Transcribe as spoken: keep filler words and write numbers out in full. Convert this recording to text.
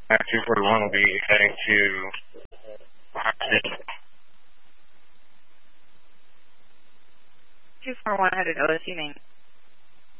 Uh, two forty-one will be heading to two four one headed O S U main.